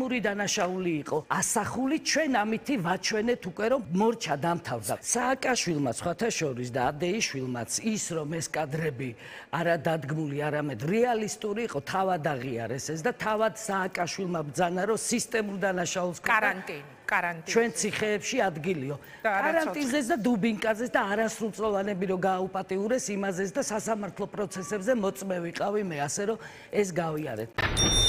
სისტემური დანაშაული იყო ასახული, ჩვენ ამითი ვაჩვენეთ უკვე რომ მორჩა დამთავრდა. სააკაშვილმა სხვათა შორის და ადეიშვილმაც ის რომ ეს კადრები არა დადგმული, არამედ რეალისტური იყო, თავად აღიარეს ეს და თავად სააკაშვილმა ბრძანა რომ სისტემურ დანაშაულს კარანტინი ჩვენ ციხეებში ადგილიო. კარანტინზეც და დუბინკაზეც და არასრულწლოვანები რო გააუპატიურეს იმაზეც და სასამართლო პროცესებზე მოწმე ვიყავი მე, ასე რომ ეს გავიარეთ.